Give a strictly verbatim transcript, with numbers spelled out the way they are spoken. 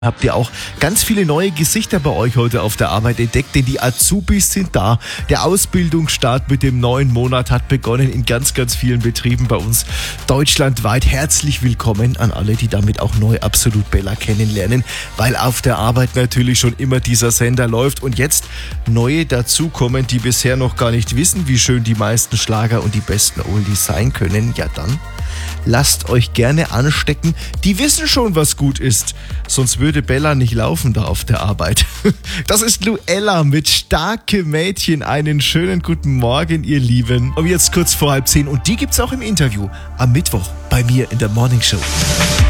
Habt ihr auch ganz viele neue Gesichter bei euch heute auf der Arbeit entdeckt, denn die Azubis sind da. Der Ausbildungsstart mit dem neuen Monat hat begonnen in ganz, ganz vielen Betrieben bei uns deutschlandweit. Herzlich willkommen an alle, die damit auch neu Absolut Bella kennenlernen, weil auf der Arbeit natürlich schon immer dieser Sender läuft und jetzt neue dazukommen, die bisher noch gar nicht wissen, wie schön die meisten Schlager und die besten Oldies sein können. Ja dann, lasst euch gerne anstecken. Die wissen schon, was gut ist. Sonst würde Bella nicht laufen da auf der Arbeit. Das ist Luella mit Starke Mädchen. Einen schönen guten Morgen, ihr Lieben. Und jetzt kurz vor halb zehn. Und die gibt's auch im Interview am Mittwoch bei mir in der Morning Show.